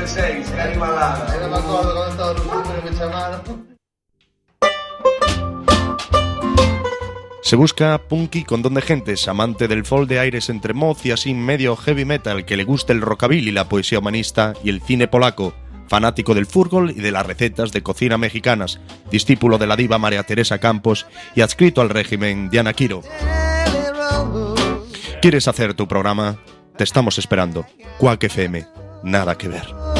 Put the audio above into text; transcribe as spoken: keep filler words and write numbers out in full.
dezasseis, que animalada. Ainda me acordo cando estaba no número me chamaron. Se busca punky con don de gentes, amante del folk de aires entre moz y así medio heavy metal, que le guste el rockabilly, la poesía humanista y el cine polaco, fanático del fútbol y de las recetas de cocina mexicanas, discípulo de la diva María Teresa Campos y adscrito al régimen Diana Quiro. ¿Quieres hacer tu programa? Te estamos esperando. Quack F M, nada que ver.